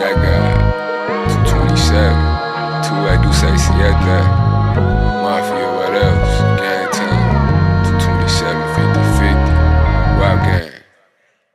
that guy. 227. 2 I do say, see that.